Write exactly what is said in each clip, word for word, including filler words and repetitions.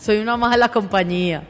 Soy una mala compañía.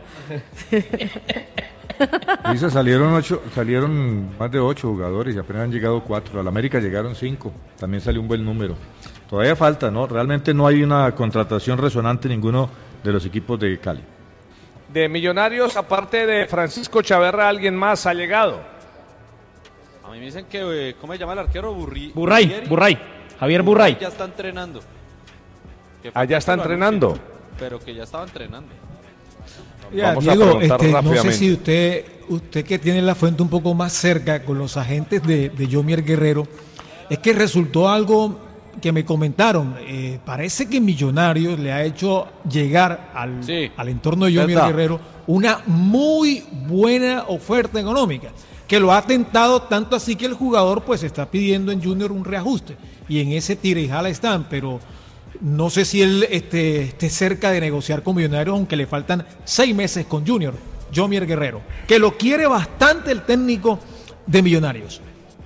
Dice, salieron ocho, salieron más de ocho jugadores y apenas han llegado cuatro. Al América llegaron cinco. También salió un buen número. Todavía falta, ¿no? Realmente no hay una contratación resonante en ninguno de los equipos de Cali. De Millonarios, aparte de Francisco Chaverra, ¿alguien más ha llegado? A mí me dicen que, ¿cómo se llama el arquero? Burri, Burray, Burrieri. Burray, Javier Burray. Ya está entrenando. Allá está entrenando. Anunció, pero que ya estaba entrenando. Ya, Vamos Diego, a preguntar este, no rápidamente. sé si usted, usted que tiene la fuente un poco más cerca con los agentes de, de Yomier Guerrero, es que resultó algo que me comentaron. Eh, parece que Millonarios le ha hecho llegar al, sí, al entorno de Yomier Guerrero una muy buena oferta económica, que lo ha tentado tanto así que el jugador pues está pidiendo en Junior un reajuste, y en ese tira y jala están, pero no sé si él este, esté cerca de negociar con Millonarios, aunque le faltan seis meses con Junior, Yomier Guerrero, que lo quiere bastante el técnico de Millonarios.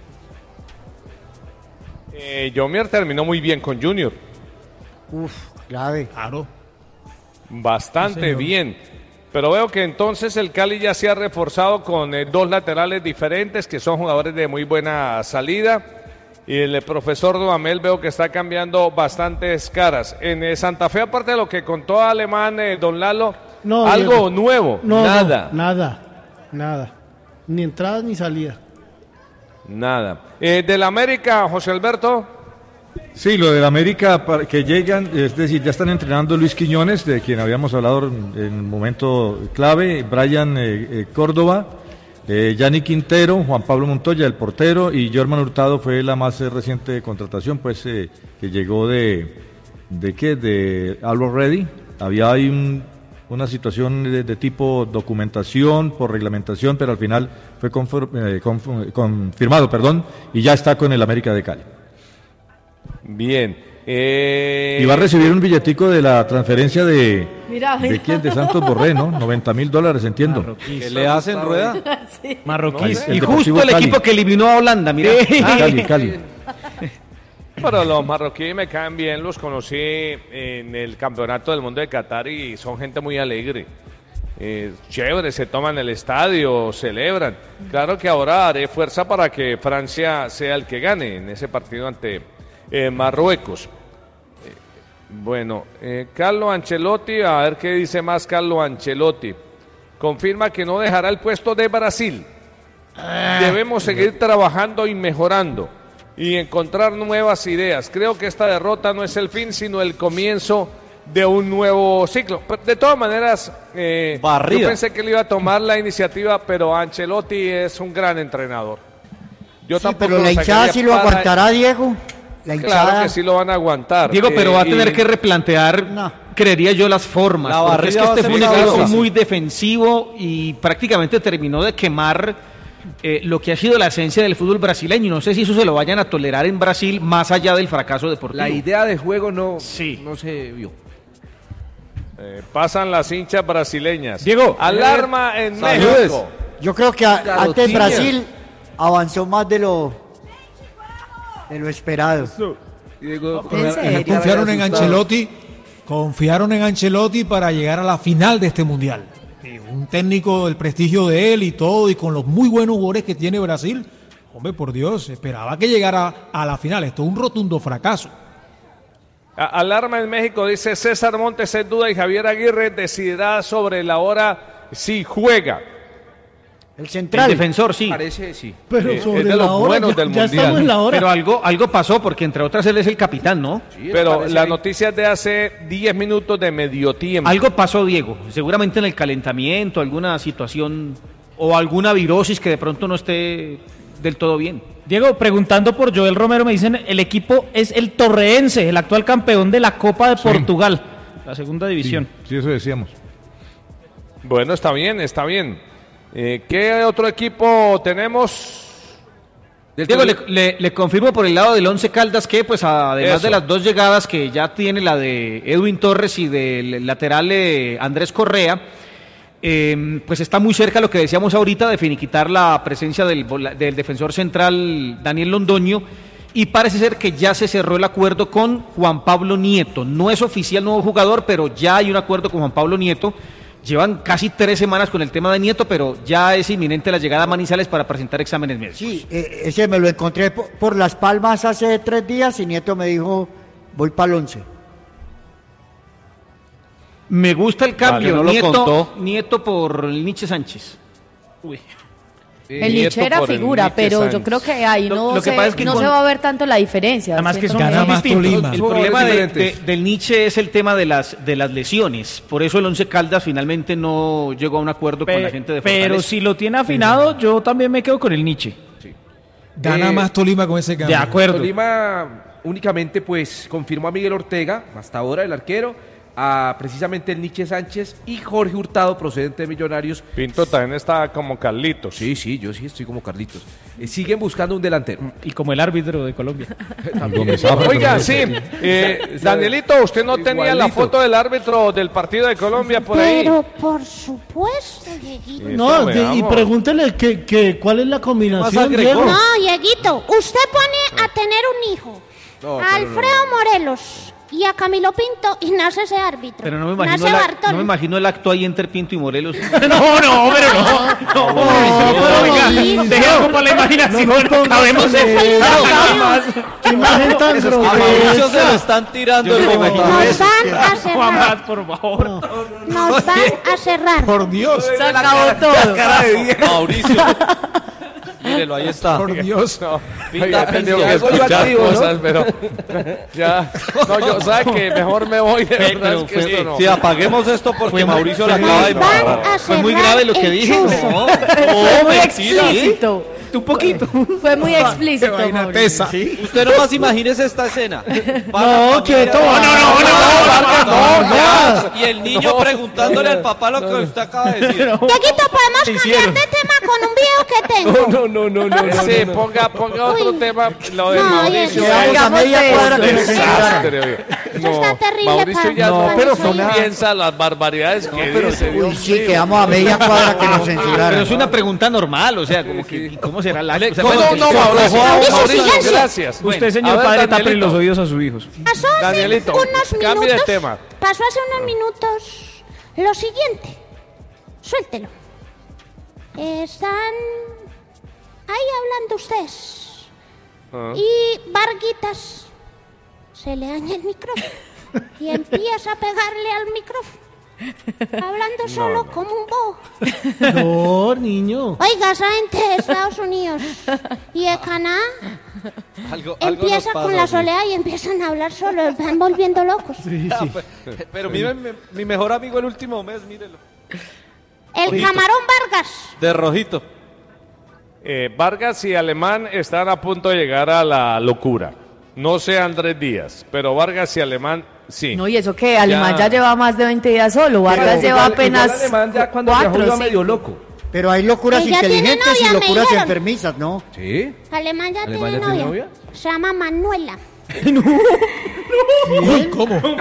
Eh, Yomier terminó muy bien con Junior. Uf, clave. Claro. Bastante Sí, bien. Pero veo que entonces el Cali ya se ha reforzado con eh, dos laterales diferentes que son jugadores de muy buena salida. Y el eh, profesor Dudamel veo que está cambiando bastantes caras. En eh, Santa Fe, aparte de lo que contó Alemán, eh, don Lalo, No, algo Diego. nuevo, No, nada. no, nada, nada. Ni entrada ni salida. Nada. Eh, del América, José Alberto. Sí, lo del América, para que llegan, es decir, ya están entrenando Luis Quiñones, de quien habíamos hablado en el momento clave, Brian eh, eh, Córdoba, eh, Yanni Quintero, Juan Pablo Montoya, el portero, y Jorman Hurtado fue la más eh, reciente contratación, pues, eh, que llegó de, ¿de qué? De Albo Ready. Había ahí un, una situación de, de tipo documentación, por reglamentación, pero al final fue confor, eh, conf, confirmado, perdón, y ya está con el América de Cali. Bien. Eh... Y va a recibir un billetico de la transferencia de... Mira, ¿De mira. quién? De Santos Borré, ¿no? noventa mil dólares, entiendo. ¿Qué le hacen rueda? Sí. Marroquí. No sé. Y El justo Deportivo el Cali. equipo que eliminó a Holanda, mira. Ah, Cali, Cali. Pero los marroquíes me caen bien, los conocí en el Campeonato del Mundo de Qatar y son gente muy alegre. Eh, chévere, se toman el estadio, celebran. Claro que ahora haré fuerza para que Francia sea el que gane en ese partido ante eh, Marruecos. Eh, bueno, eh, Carlo Ancelotti, a ver qué dice más Carlo Ancelotti. Confirma que no dejará el puesto de Brasil. Debemos seguir trabajando y mejorando y encontrar nuevas ideas. Creo que esta derrota no es el fin, sino el comienzo de un nuevo ciclo. Pero de todas maneras, eh, yo pensé que él iba a tomar la iniciativa, pero Ancelotti es un gran entrenador. Yo Sí, tampoco pero lo la hinchada sacaría sí lo para- aguantará, Diego. La hinchada. Claro que sí lo van a aguantar. Diego, pero Eh, va a tener y- que replantear, No. creería yo, las formas. La porque es que barrida va a este ser fue un muy equipo sabrosa. muy defensivo y prácticamente terminó de quemar eh, lo que ha sido la esencia del fútbol brasileño. No sé si eso se lo vayan a tolerar en Brasil más allá del fracaso deportivo. La idea de juego no, Sí. no se vio. eh, pasan las hinchas brasileñas. Diego, alarma en Saludes. México. Yo creo que a- Garotinha. antes Brasil avanzó más de lo de lo esperado. Y digo, ¿En serio? Confiaron en Ancelotti, confiaron en Ancelotti para llegar a la final de este mundial. Y un técnico del prestigio de él y todo, y con los muy buenos jugadores que tiene Brasil, hombre, por Dios, esperaba que llegara a la final. Esto es un rotundo fracaso. A- Alarma en México, dice César Montes es duda y Javier Aguirre decidirá sobre la hora si juega. El El central. defensor, sí. parece, sí. Pero Eh, sobre es de la los hora, buenos ya, del ya Mundial. estamos en la hora. Pero algo, algo pasó, porque entre otras él es el capitán, ¿no? Sí, Pero parece la que- noticia es de hace diez minutos de medio tiempo. Algo pasó, Diego. Seguramente en el calentamiento, alguna situación o alguna virosis que de pronto no esté del todo bien. Diego, preguntando por Joel Romero, me dicen, el equipo es el Torreense, el actual campeón de la Copa de Portugal, la segunda división. Sí, sí, eso decíamos. Bueno, está bien, está bien. Eh, ¿Qué otro equipo tenemos? Diego, le, le- le confirmo por el lado del Once Caldas que, pues, además Eso. de las dos llegadas que ya tiene la de Edwin Torres y del lateral eh, Andrés Correa, eh, pues está muy cerca lo que decíamos ahorita de finiquitar la presencia del, vola- del defensor central Daniel Londoño y parece ser que ya se cerró el acuerdo con Juan Pablo Nieto. No es oficial nuevo jugador, pero ya hay un acuerdo con Juan Pablo Nieto. Llevan casi tres semanas con el tema de Nieto, pero ya es inminente la llegada a Manizales para presentar exámenes médicos. Sí, eh, ese me lo encontré por, por Las Palmas hace tres días y Nieto me dijo, voy para el once. Me gusta el cambio, Vale, no lo Nieto, contó. Nieto por el Nietzsche Sánchez. Uy. El Nietzsche era figura, pero yo creo que ahí Lo- no, lo que se, pasa es que no con- se va a ver tanto la diferencia. Además que Siento son- Gana son más distintos. Tolima. El Son problema de, diferentes. de- del Nietzsche es el tema de las de las lesiones. Por eso el Once Caldas finalmente no llegó a un acuerdo Pe- con la gente de pero Fortaleza. si lo tiene afinado, yo también me quedo con el Nietzsche. Gana Eh, más Tolima con ese De cambio. acuerdo. Tolima únicamente pues confirmó a Miguel Ortega, hasta ahora el arquero, a precisamente el Nietzsche Sánchez y Jorge Hurtado, procedente de Millonarios. Pinto también está como Carlitos. Sí, sí, yo sí estoy como Carlitos. Eh, siguen buscando un delantero. Y como el árbitro de Colombia. Gómez Zafra, Oiga, también. sí, eh, Danielito, ¿usted no tenía la Igualito. foto del árbitro del partido de Colombia por ahí? Pero por supuesto, Dieguito. Sí, No, está, de- y veamos. pregúntele que, que, cuál es la combinación, agregó? Diego. No, Dieguito, usted pone a tener un hijo, No, a pero Alfredo Morelos y a Camilo Pinto y nace ese árbitro. Pero no me imagino, nace la- Bartolo. no me imagino el acto ahí entre Pinto y Morelos. No, no, pero no. No, pero venga, no, deje algo para la imaginación. no nos pongas Acabemos con de eso. nada más. Qué imagen tan A Mauricio se lo grotesca. están tirando Yo el me momento. imagino Nos van a Juan cerrar. más, por favor. Nos van a cerrar. Por Dios, Se acabó todo. Mauricio. Mírelo, ahí está. por Dios. No, Pinta oiga, he tenido que algo yo escuchar activo, ¿no? cosas, pero ya, no, yo, ¿sabes qué? Mejor me voy, de Pero verdad, es que fue- esto no. Sí, apaguemos esto porque Mauricio lo fue acaba de Nos van embarrar. a Fue muy cerrar grave lo que el dije. chuzo. No, Fue muy mentira, explícito. un poquito. Fue muy explícito, Vaina Mauricio. tesa. Usted nomás imagínese esta escena. No, quieto. No, no, no, no, no, no, ya. Y el niño preguntándole al papá lo que usted acaba de decir. Dieguito, podemos cambiar de tema con un video que tengo. No, no, no, no, no. Sí, ponga, ponga otro Uy. tema, lo de No, Mauricio. ya, es Llegamos a media de cuadra eso. que nos censuraran. desastre, oye. Eso está terrible Mauricio para- ya No, no, pero fue una- piensa las barbaridades que dice, Uy, Dios sí, mío. quedamos a media cuadra que nos Pero censuraran. es una pregunta normal, o sea, como que ¿cómo será la? O sea, No, bueno, no, no, Mauricio, Mauricio, Mauricio, silencio. gracias. Usted, A señor ver, padre, tápele Danielito. los oídos a sus hijos. Pasó hace Danielito, unos cambie de minutos. tema. Pasó hace unos minutos lo siguiente. Suéltelo. Están ahí hablando ustedes. Ah. Y Varguitas se le daña el micrófono y empieza a pegarle al micrófono. Hablando solo como un bobo. No, niño. Oiga, esa gente de Estados Unidos y de Canadá Algo, algo empieza nos con pasa, la sí. soledad y empiezan a hablar solo, están volviendo locos. Ah, pues, Pero mire, mi, mi mejor amigo el último mes, mírelo. El camarón Vargas. De rojito. Eh, Vargas y Alemán están a punto de llegar a la locura. No sé Andrés Díaz, pero Vargas y Alemán sí. No, y eso que Alemán ya, Ya. lleva más de veinte días solo. Vargas Pero lleva igual- apenas igual Alemán ya cuando cuatro, viajó iba sí. medio loco. Pero hay locuras Ella tiene inteligentes novia, y me locuras dijeron. enfermizas, ¿no? ¿Sí? Alemán ya ¿Alemán tiene ya tiene novia. novia? Se llama Manuela. Uy, ¿cómo? No,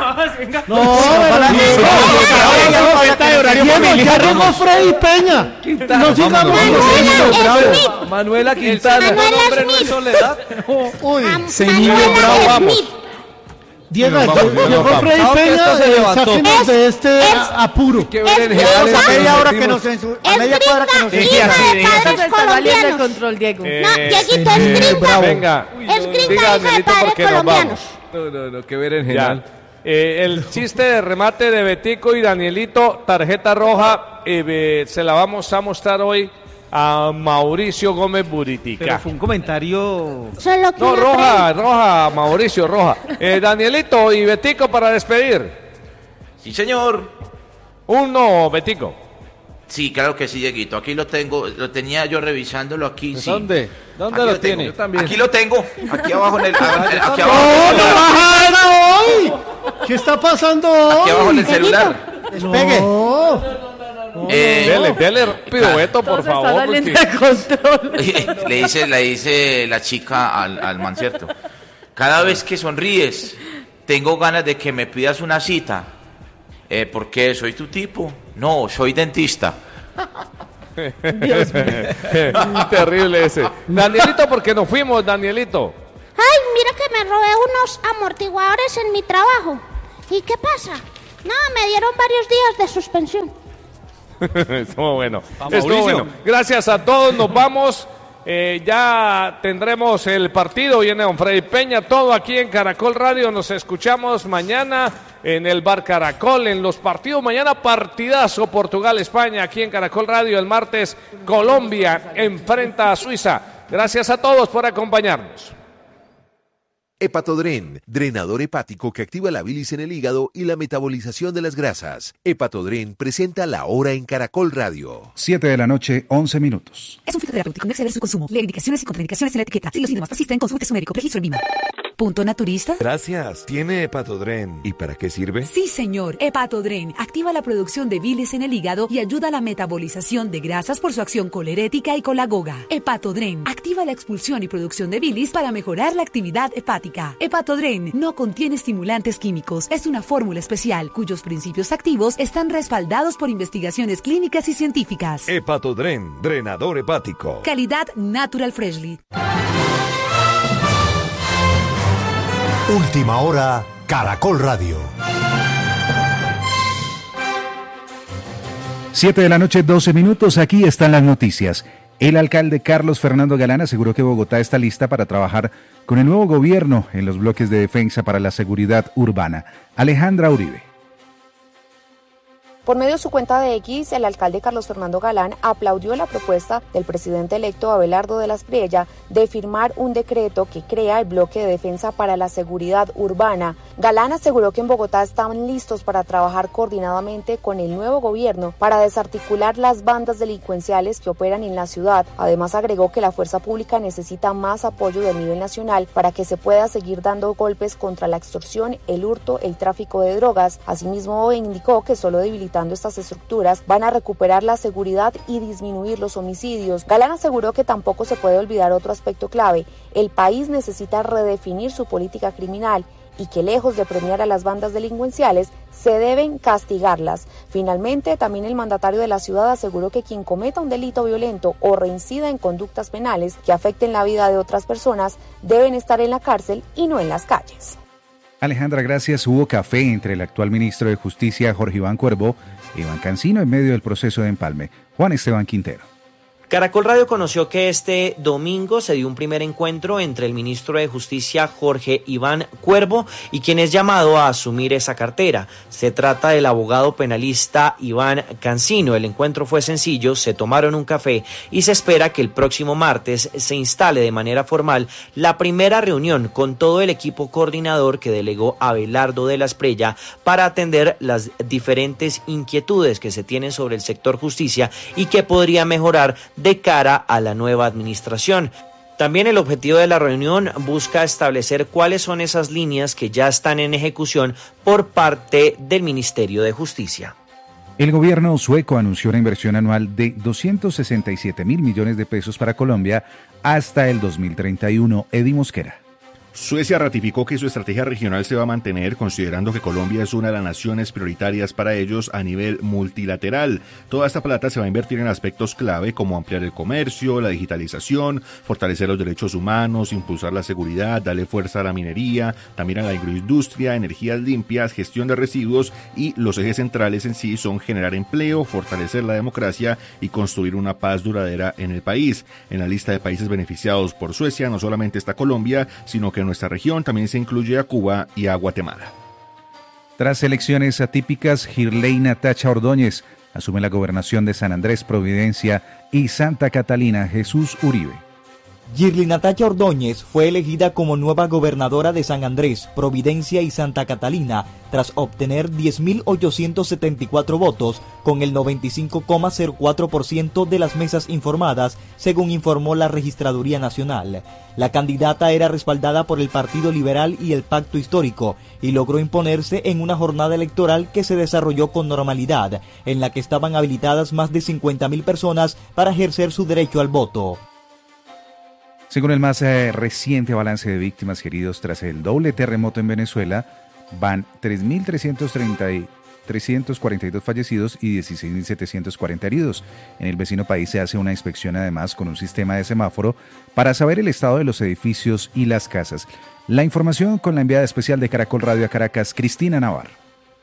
Diego, ya llegó Freddy Peña. No sigamos. Manuela Smith. Manuela Quintana. Manuela Hombre, no es Smith. soledad. Uy, Am- señor, Manuela Smith. Diego, Nos vamos, nos llegó vamos. Freddy Claro que Peña. esto se eh, levantó. sáquenos de este Es- a- apuro. Qué Es ver en gringa. general. A media hora que sentimos- nos censuran. A Es media cuadra que nos gringa, censuran. hija de Se padres está saliendo de colombianos. control, Diego. Eh, No, Dieguito, es eh, gringa. Venga, Es gringa, diga, hija de Danielito, padres porque nos colombianos. vamos. No, no, no, qué ver en Ya. general. Eh, el chiste de remate de Betico y Danielito, tarjeta roja, eh, eh, se la vamos a mostrar hoy a Mauricio Gómez Pero Buritica. fue un comentario. Solo que No, una roja, roja, Mauricio, roja. Eh, Danielito y Betico para despedir. Sí, señor. Uno, Betico. Sí, claro que sí, Dieguito. Aquí lo tengo, lo tenía yo revisándolo aquí. Sí. ¿Dónde? ¿Dónde Aquí lo tengo. tiene? Yo también. Aquí lo tengo. Aquí abajo en el. aquí ¡No, abajo, no bajara hoy! ¿Qué está pasando hoy? aquí abajo en el celular. Despegue. No. Eh, Dele, dele rápido, Claro. Beto, Todo por se está favor. saliendo porque- de control. le dice, le dice la chica al, al man, ¿cierto? Cada vez que sonríes, tengo ganas de que me pidas una cita. Eh, ¿Por qué? ¿Soy tu tipo? No, soy dentista. Terrible ese. Danielito, porque nos fuimos, Danielito. Ay, mira que me robé unos amortiguadores en mi trabajo. ¿Y qué pasa? No, me dieron varios días de suspensión. Estuvo bueno. Estuvo bueno. Gracias a todos, nos vamos. Eh, ya tendremos el partido, viene don Freddy Peña, todo aquí en Caracol Radio. Nos escuchamos mañana en el Bar Caracol, en los partidos. Mañana partidazo Portugal-España aquí en Caracol Radio. El martes Colombia enfrenta a Suiza. Gracias a todos por acompañarnos. Hepatodren, drenador hepático que activa la bilis en el hígado y la metabolización de las grasas. Hepatodren presenta La Hora en Caracol Radio. siete de la noche, once minutos. Es un fitoterapéutico, no exceder su consumo. Lee indicaciones y contraindicaciones en la etiqueta. Si los síntomas persisten, consulte a su médico. Registro en Vima. ¿Punto naturista? Gracias. ¿Tiene Hepatodren? ¿Y para qué sirve? Sí, señor. Hepatodren activa la producción de bilis en el hígado y ayuda a la metabolización de grasas por su acción colerética y colagoga. Hepatodren activa la expulsión y producción de bilis para mejorar la actividad hepática. Hepatodren no contiene estimulantes químicos. Es una fórmula especial cuyos principios activos están respaldados por investigaciones clínicas y científicas. Hepatodren, drenador hepático. Calidad Natural Freshly. Última hora, Caracol Radio. siete de la noche, doce minutos. Aquí están las noticias. El alcalde Carlos Fernando Galán aseguró que Bogotá está lista para trabajar con el nuevo gobierno en los bloques de defensa para la seguridad urbana. Alejandra Uribe. Por medio de su cuenta de X, el alcalde Carlos Fernando Galán aplaudió la propuesta del presidente electo Abelardo de la Espriella de firmar un decreto que crea el bloque de defensa para la seguridad urbana. Galán aseguró que en Bogotá estaban listos para trabajar coordinadamente con el nuevo gobierno para desarticular las bandas delincuenciales que operan en la ciudad. Además, agregó que la fuerza pública necesita más apoyo del nivel nacional para que se pueda seguir dando golpes contra la extorsión, el hurto, el tráfico de drogas. Asimismo, indicó que solo debilitando estas estructuras van a recuperar la seguridad y disminuir los homicidios. Galán aseguró que tampoco se puede olvidar otro aspecto clave: el país necesita redefinir su política criminal y que lejos de premiar a las bandas delincuenciales, se deben castigarlas. Finalmente, también el mandatario de la ciudad aseguró que quien cometa un delito violento o reincida en conductas penales que afecten la vida de otras personas deben estar en la cárcel y no en las calles. Alejandra, gracias. Hubo café entre el actual ministro de Justicia, Jorge Iván Cuervo, e Iván Cancino en medio del proceso de empalme. Juan Esteban Quintero. Caracol Radio conoció que este domingo se dio un primer encuentro entre el ministro de Justicia Jorge Iván Cuervo y quien es llamado a asumir esa cartera. Se trata del abogado penalista Iván Cancino. El encuentro fue sencillo, se tomaron un café y se espera que el próximo martes se instale de manera formal la primera reunión con todo el equipo coordinador que delegó Abelardo de la Espriella para atender las diferentes inquietudes que se tienen sobre el sector justicia y que podría mejorar de cara a la nueva administración. También el objetivo de la reunión busca establecer cuáles son esas líneas que ya están en ejecución por parte del Ministerio de Justicia. El gobierno sueco anunció una inversión anual de doscientos sesenta y siete mil millones de pesos para Colombia hasta el dos mil treinta y uno. Eddie Mosquera. Suecia ratificó que su estrategia regional se va a mantener, considerando que Colombia es una de las naciones prioritarias para ellos a nivel multilateral. Toda esta plata se va a invertir en aspectos clave como ampliar el comercio, la digitalización, fortalecer los derechos humanos, impulsar la seguridad, darle fuerza a la minería, también a la agroindustria, energías limpias, gestión de residuos, y los ejes centrales en sí son generar empleo, fortalecer la democracia y construir una paz duradera en el país. En la lista de países beneficiados por Suecia no solamente está Colombia, sino que en nuestra región también se incluye a Cuba y a Guatemala. Tras elecciones atípicas, Girley Natacha Ordóñez asume la gobernación de San Andrés, Providencia y Santa Catalina. Jesús Uribe. Girley Natacha Ordóñez fue elegida como nueva gobernadora de San Andrés, Providencia y Santa Catalina tras obtener diez mil ochocientos setenta y cuatro votos con el noventa y cinco coma cero cuatro por ciento de las mesas informadas, según informó la Registraduría Nacional. La candidata era respaldada por el Partido Liberal y el Pacto Histórico y logró imponerse en una jornada electoral que se desarrolló con normalidad, en la que estaban habilitadas más de cincuenta mil personas para ejercer su derecho al voto. Según el más eh, reciente balance de víctimas y heridos tras el doble terremoto en Venezuela, van tres mil trescientos cuarenta y dos fallecidos y dieciséis mil setecientos cuarenta heridos. En el vecino país se hace una inspección además con un sistema de semáforo para saber el estado de los edificios y las casas. La información con la enviada especial de Caracol Radio a Caracas, Cristina Navarro.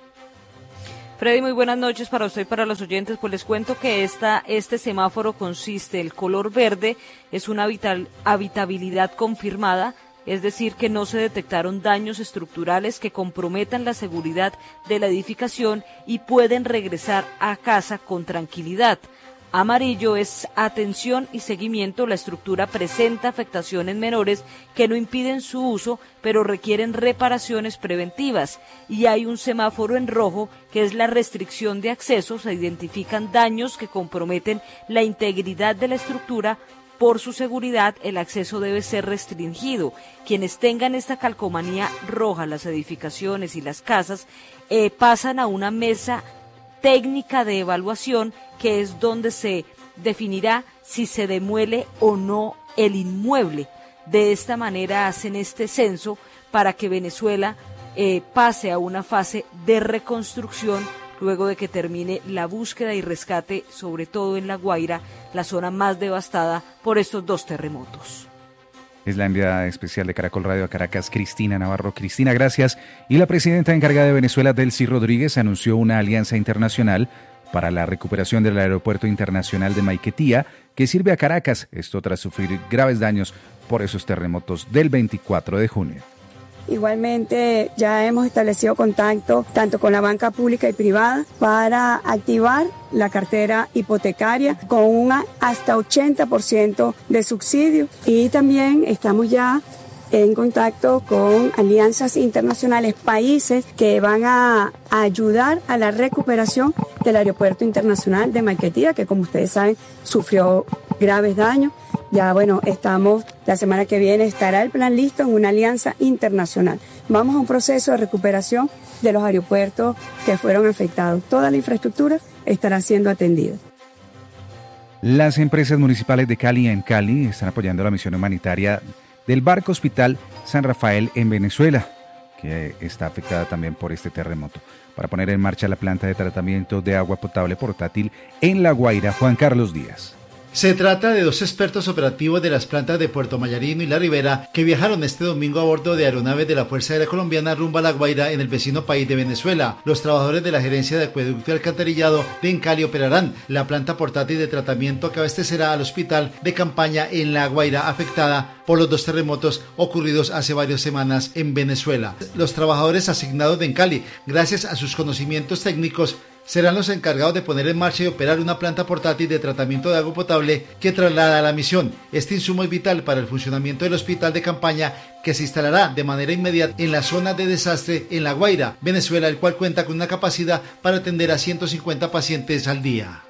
Freddy, muy buenas noches para usted y para los oyentes. Pues les cuento que esta, este semáforo consiste, el color verde es una habital, habitabilidad confirmada, es decir, que no se detectaron daños estructurales que comprometan la seguridad de la edificación y pueden regresar a casa con tranquilidad. Amarillo es atención y seguimiento. La estructura presenta afectaciones menores que no impiden su uso, pero requieren reparaciones preventivas. Y hay un semáforo en rojo, que es la restricción de acceso. Se identifican daños que comprometen la integridad de la estructura. Por su seguridad, el acceso debe ser restringido. Quienes tengan esta calcomanía roja, las edificaciones y las casas, eh, pasan a una mesa técnica de evaluación, que es donde se definirá si se demuele o no el inmueble. De esta manera hacen este censo para que Venezuela eh, pase a una fase de reconstrucción luego de que termine la búsqueda y rescate, sobre todo en La Guaira, la zona más devastada por estos dos terremotos. Es la enviada especial de Caracol Radio a Caracas, Cristina Navarro. Cristina, gracias. Y la presidenta encargada de Venezuela, Delcy Rodríguez, anunció una alianza internacional para la recuperación del Aeropuerto Internacional de Maiquetía, que sirve a Caracas, esto tras sufrir graves daños por esos terremotos del veinticuatro de junio. Igualmente ya hemos establecido contacto tanto con la banca pública y privada para activar la cartera hipotecaria con un hasta ochenta por ciento de subsidio, y también estamos ya en contacto con alianzas internacionales, países que van a, a ayudar a la recuperación del Aeropuerto Internacional de Maiquetía, que como ustedes saben sufrió graves daños. Ya bueno, estamos, la semana que viene estará el plan listo en una alianza internacional. Vamos a un proceso de recuperación de los aeropuertos que fueron afectados. Toda la infraestructura estará siendo atendida. Las empresas municipales de Cali y en Cali están apoyando la misión humanitaria del Barco Hospital San Rafael en Venezuela, que está afectada también por este terremoto, para poner en marcha la planta de tratamiento de agua potable portátil en La Guaira. Juan Carlos Díaz. Se trata de dos expertos operativos de las plantas de Puerto Mayarino y La Ribera que viajaron este domingo a bordo de aeronaves de la Fuerza Aérea Colombiana rumbo a La Guaira, en el vecino país de Venezuela. Los trabajadores de la Gerencia de Acueducto y Alcantarillado de Encali operarán la planta portátil de tratamiento que abastecerá al hospital de campaña en La Guaira, afectada por los dos terremotos ocurridos hace varias semanas en Venezuela. Los trabajadores asignados de Encali, gracias a sus conocimientos técnicos, serán los encargados de poner en marcha y operar una planta portátil de tratamiento de agua potable que traslada a la misión. Este insumo es vital para el funcionamiento del hospital de campaña, que se instalará de manera inmediata en la zona de desastre en La Guaira, Venezuela, el cual cuenta con una capacidad para atender a ciento cincuenta pacientes al día.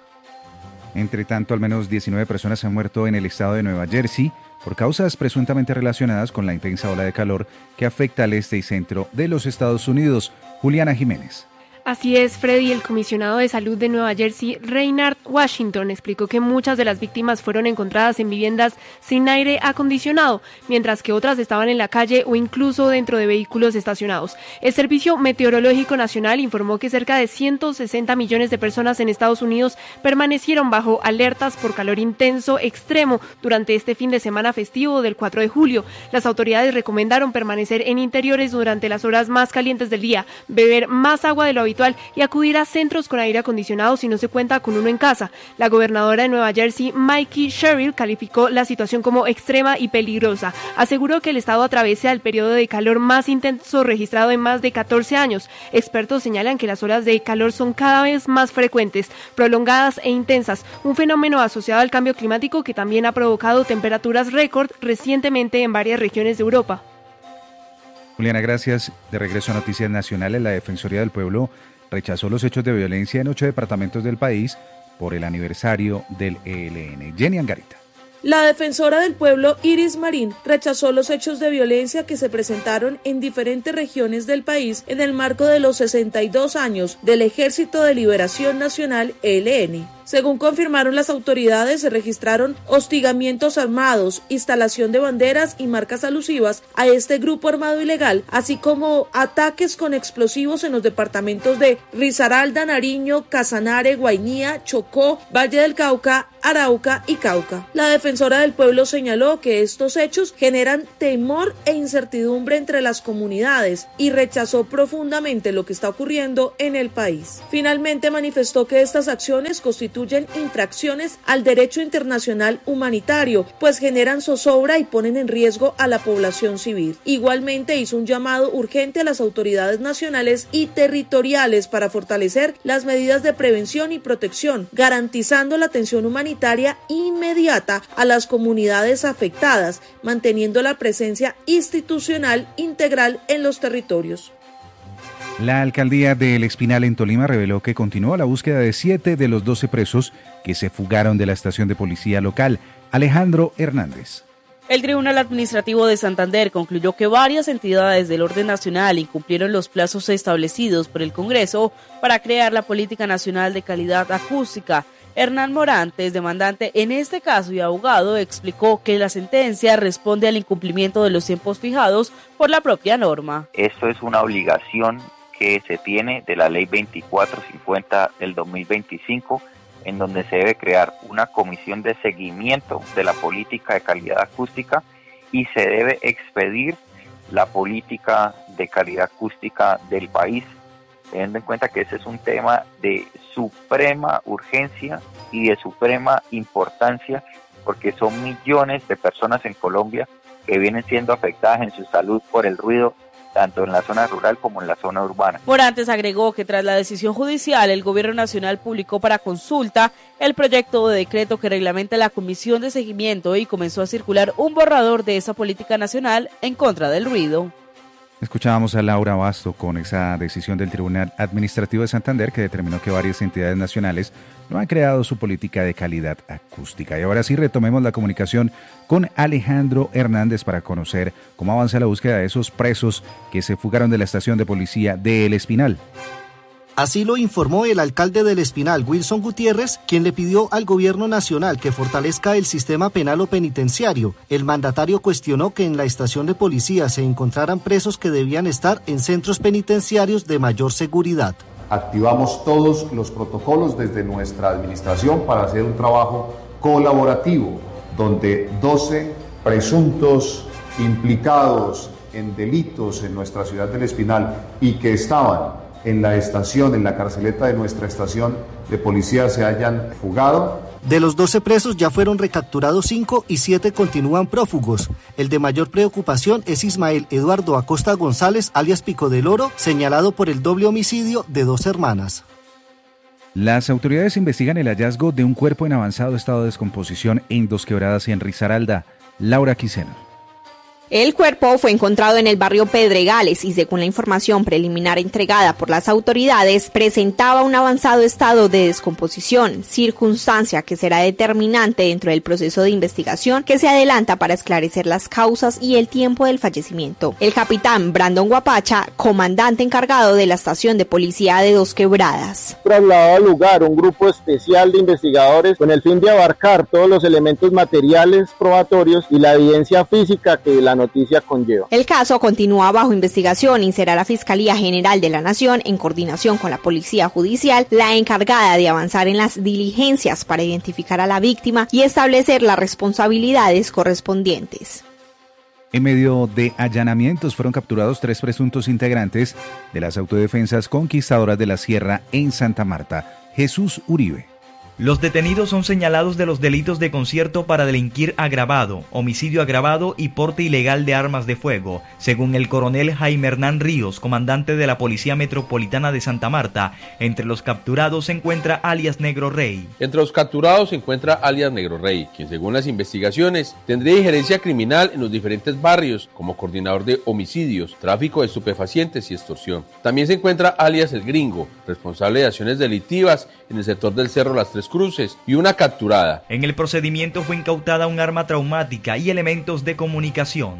Entre tanto, al menos diecinueve personas han muerto en el estado de Nueva Jersey por causas presuntamente relacionadas con la intensa ola de calor que afecta al este y centro de los Estados Unidos. Juliana Jiménez. Así es, Freddy. El comisionado de salud de Nueva Jersey, Reinhard Washington, explicó que muchas de las víctimas fueron encontradas en viviendas sin aire acondicionado, mientras que otras estaban en la calle o incluso dentro de vehículos estacionados. El Servicio Meteorológico Nacional informó que cerca de ciento sesenta millones de personas en Estados Unidos permanecieron bajo alertas por calor intenso extremo durante este fin de semana festivo del cuatro de julio. Las autoridades recomendaron permanecer en interiores durante las horas más calientes del día, beber más agua de lo habitual y acudir a centros con aire acondicionado si no se cuenta con uno en casa. La gobernadora de Nueva Jersey, Mikey Sherrill, calificó la situación como extrema y peligrosa. Aseguró que el estado atraviesa el periodo de calor más intenso registrado en más de catorce años. Expertos señalan que las olas de calor son cada vez más frecuentes, prolongadas e intensas, un fenómeno asociado al cambio climático que también ha provocado temperaturas récord recientemente en varias regiones de Europa. Juliana, gracias. De regreso a Noticias Nacionales, la Defensoría del Pueblo rechazó los hechos de violencia en ocho departamentos del país por el aniversario del E L N. Jenny Angarita. La defensora del pueblo, Iris Marín, rechazó los hechos de violencia que se presentaron en diferentes regiones del país en el marco de los sesenta y dos años del Ejército de Liberación Nacional, E L N. Según confirmaron las autoridades, se registraron hostigamientos armados, instalación de banderas y marcas alusivas a este grupo armado ilegal, así como ataques con explosivos en los departamentos de Risaralda, Nariño, Casanare, Guainía, Chocó, Valle del Cauca, Arauca y Cauca. La defensora del pueblo señaló que estos hechos generan temor e incertidumbre entre las comunidades y rechazó profundamente lo que está ocurriendo en el país. Finalmente manifestó que estas acciones constituyen infracciones al derecho internacional humanitario, pues generan zozobra y ponen en riesgo a la población civil. Igualmente hizo un llamado urgente a las autoridades nacionales y territoriales para fortalecer las medidas de prevención y protección, garantizando la atención humanitaria inmediata a las comunidades afectadas, manteniendo la presencia institucional integral en los territorios. La alcaldía de El Espinal en Tolima reveló que continúa la búsqueda de siete de los doce presos que se fugaron de la estación de policía local. Alejandro Hernández. El Tribunal Administrativo de Santander concluyó que varias entidades del orden nacional incumplieron los plazos establecidos por el Congreso para crear la Política Nacional de Calidad Acústica. Hernán Morantes, demandante en este caso y abogado, explicó que la sentencia responde al incumplimiento de los tiempos fijados por la propia norma. Esto es una obligación que se tiene de la Ley veinticuatro cincuenta del dos mil veinticinco, en donde se debe crear una comisión de seguimiento de la política de calidad acústica y se debe expedir la política de calidad acústica del país, teniendo en cuenta que ese es un tema de suprema urgencia y de suprema importancia, porque son millones de personas en Colombia que vienen siendo afectadas en su salud por el ruido, tanto en la zona rural como en la zona urbana. Morantes agregó que tras la decisión judicial, el Gobierno Nacional publicó para consulta el proyecto de decreto que reglamenta la comisión de seguimiento y comenzó a circular un borrador de esa política nacional en contra del ruido. Escuchábamos a Laura Basto con esa decisión del Tribunal Administrativo de Santander que determinó que varias entidades nacionales no han creado su política de calidad acústica. Y ahora sí retomemos la comunicación con Alejandro Hernández para conocer cómo avanza la búsqueda de esos presos que se fugaron de la estación de policía de El Espinal. Así lo informó el alcalde del Espinal, Wilson Gutiérrez, quien le pidió al gobierno nacional que fortalezca el sistema penal o penitenciario. El mandatario cuestionó que en la estación de policía se encontraran presos que debían estar en centros penitenciarios de mayor seguridad. Activamos todos los protocolos desde nuestra administración para hacer un trabajo colaborativo, donde doce presuntos implicados en delitos en nuestra ciudad del Espinal y que estaban en la estación, en la carceleta de nuestra estación de policía se hayan fugado. De los doce presos ya fueron recapturados cinco y siete continúan prófugos. El de mayor preocupación es Ismael Eduardo Acosta González, alias Pico del Oro, señalado por el doble homicidio de dos hermanas. Las autoridades investigan el hallazgo de un cuerpo en avanzado estado de descomposición en Dos Quebradas en Risaralda. Laura Quiseno. El cuerpo fue encontrado en el barrio Pedregales y, según la información preliminar entregada por las autoridades, presentaba un avanzado estado de descomposición, circunstancia que será determinante dentro del proceso de investigación que se adelanta para esclarecer las causas y el tiempo del fallecimiento. El capitán Brandon Guapacha, comandante encargado de la estación de policía de Dos Quebradas. Trasladado al lugar un grupo especial de investigadores con el fin de abarcar todos los elementos materiales probatorios y la evidencia física que la noticia conlleva. El caso continúa bajo investigación y será la Fiscalía General de la Nación, en coordinación con la Policía Judicial, la encargada de avanzar en las diligencias para identificar a la víctima y establecer las responsabilidades correspondientes. En medio de allanamientos fueron capturados tres presuntos integrantes de las autodefensas conquistadoras de la Sierra en Santa Marta. Jesús Uribe. Los detenidos son señalados de los delitos de concierto para delinquir agravado, homicidio agravado y porte ilegal de armas de fuego. Según el coronel Jaime Hernán Ríos, comandante de la Policía Metropolitana de Santa Marta, entre los capturados se encuentra alias Negro Rey. Entre los capturados se encuentra alias Negro Rey, quien según las investigaciones tendría injerencia criminal en los diferentes barrios como coordinador de homicidios, tráfico de estupefacientes y extorsión. También se encuentra alias El Gringo, responsable de acciones delictivas en el sector del Cerro Las Tres Cruces y una capturada. En el procedimiento fue incautada un arma traumática y elementos de comunicación.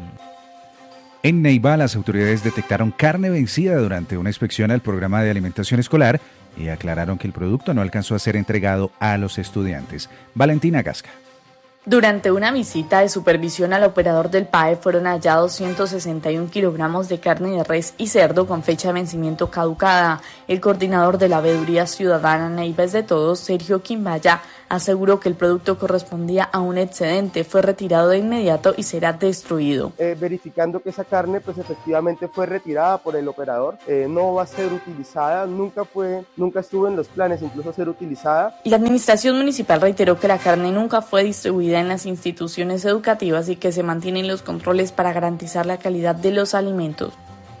En Neiva, las autoridades detectaron carne vencida durante una inspección al programa de alimentación escolar y aclararon que el producto no alcanzó a ser entregado a los estudiantes. Valentina Gasca. Durante una visita de supervisión al operador del P A E fueron hallados ciento sesenta y un kilogramos de carne de res y cerdo con fecha de vencimiento caducada. El coordinador de la Veeduría Ciudadana Neiva de Todos, Sergio Quimbaya, aseguró que el producto correspondía a un excedente, fue retirado de inmediato y será destruido. Eh, verificando que esa carne pues efectivamente fue retirada por el operador, eh, no va a ser utilizada, nunca fue, nunca estuvo en los planes incluso ser utilizada. La administración municipal reiteró que la carne nunca fue distribuida en las instituciones educativas y que se mantienen los controles para garantizar la calidad de los alimentos.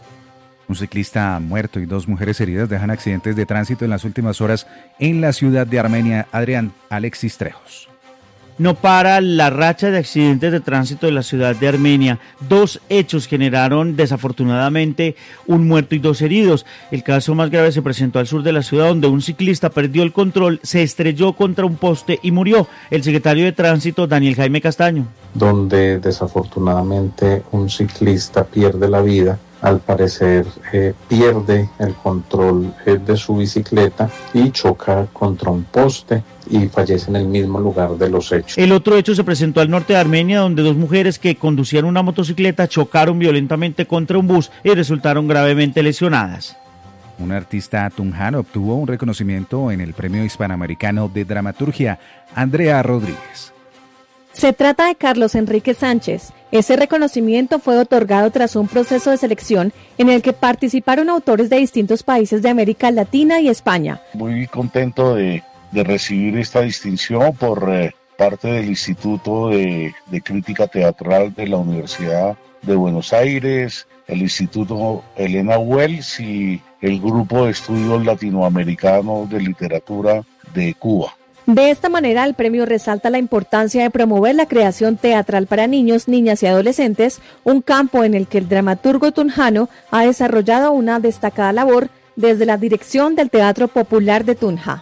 Un ciclista muerto y dos mujeres heridas dejan accidentes de tránsito en las últimas horas en la ciudad de Armenia. Adrián Alexis Trejos. No para la racha de accidentes de tránsito de la ciudad de Armenia. Dos hechos generaron desafortunadamente un muerto y dos heridos. El caso más grave se presentó al sur de la ciudad, donde un ciclista perdió el control, se estrelló contra un poste y murió. El secretario de Tránsito, Daniel Jaime Castaño. Donde desafortunadamente un ciclista pierde la vida. Al parecer eh, pierde el control eh, de su bicicleta y choca contra un poste y fallece en el mismo lugar de los hechos. El otro hecho se presentó al norte de Armenia, donde dos mujeres que conducían una motocicleta chocaron violentamente contra un bus y resultaron gravemente lesionadas. Un artista tunjano obtuvo un reconocimiento en el Premio Hispanoamericano de Dramaturgia, Andrea Rodríguez. Se trata de Carlos Enrique Sánchez. Ese reconocimiento fue otorgado tras un proceso de selección en el que participaron autores de distintos países de América Latina y España. Muy contento de, de recibir esta distinción por eh, parte del Instituto de, de Crítica Teatral de la Universidad de Buenos Aires, el Instituto Elena Wells y el Grupo de Estudios Latinoamericanos de Literatura de Cuba. De esta manera, el premio resalta la importancia de promover la creación teatral para niños, niñas y adolescentes, un campo en el que el dramaturgo tunjano ha desarrollado una destacada labor desde la dirección del Teatro Popular de Tunja.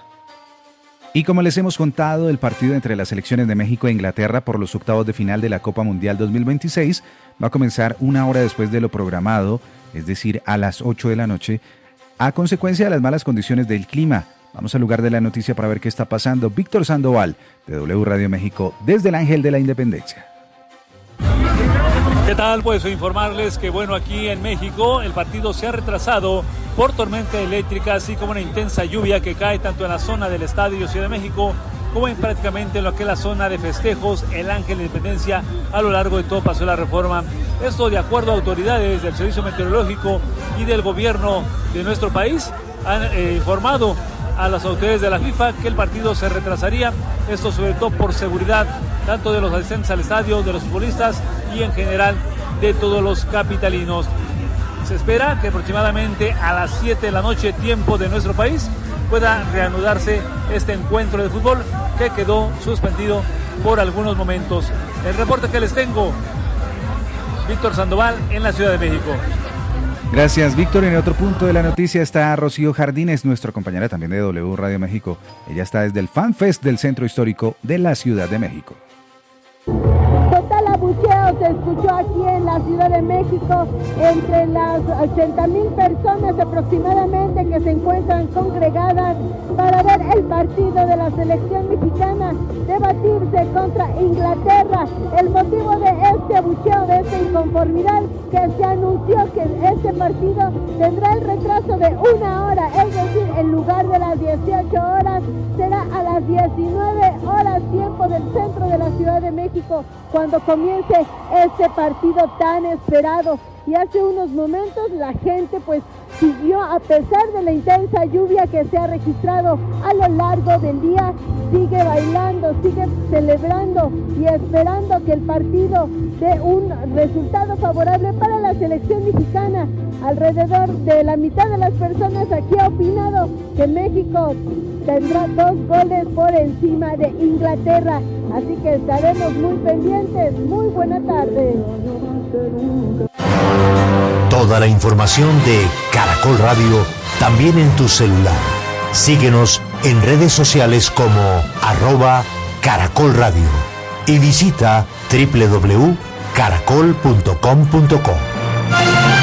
Y como les hemos contado, el partido entre las selecciones de México e Inglaterra por los octavos de final de la Copa Mundial dos mil veintiséis va a comenzar una hora después de lo programado, es decir, a las ocho de la noche, a consecuencia de las malas condiciones del clima. Vamos al lugar de la noticia para ver qué está pasando. Víctor Sandoval, de W Radio México, desde el Ángel de la Independencia. ¿Qué tal? Pues informarles que, bueno, aquí en México el partido se ha retrasado por tormenta eléctrica, así como una intensa lluvia que cae tanto en la zona del Estadio Ciudad de México como en prácticamente lo que es la zona de festejos, el Ángel de la Independencia, a lo largo de todo Paseo de la Reforma. Esto de acuerdo a autoridades del Servicio Meteorológico y del gobierno de nuestro país, han eh, informado a las autoridades de la FIFA que el partido se retrasaría, esto sobre todo por seguridad tanto de los asistentes al estadio, de los futbolistas y en general de todos los capitalinos. Se espera que aproximadamente a las siete de la noche, tiempo de nuestro país, pueda reanudarse este encuentro de fútbol que quedó suspendido por algunos momentos. El reporte que les tengo, Víctor Sandoval, en la Ciudad de México. Gracias, Víctor. En otro punto de la noticia está Rocío Jardines, nuestra compañera también de W Radio México. Ella está desde el Fan Fest del Centro Histórico de la Ciudad de México. Total abucheo se escuchó aquí en la Ciudad de México entre las ochenta mil personas aproximadamente que se encuentran congregadas para ver el partido de la selección mexicana debatirse contra Inglaterra. El motivo de este abucheo, de esta inconformidad, que se anunció que este partido tendrá el retraso de una hora, es decir, en lugar de las dieciocho horas, será a las diecinueve horas tiempo del centro de la Ciudad de México, cuando comience este partido tan esperado. Y hace unos momentos la gente pues siguió, a pesar de la intensa lluvia que se ha registrado a lo largo del día, sigue bailando, sigue celebrando y esperando que el partido dé un resultado favorable para la selección mexicana. Alrededor de la mitad de las personas aquí ha opinado que México tendrá dos goles por encima de Inglaterra, así que estaremos muy pendientes. Muy buena tarde. Toda la información de Caracol Radio también en tu celular. Síguenos en redes sociales como arroba Caracol Radio y visita doble u doble u doble u punto caracol punto com punto co.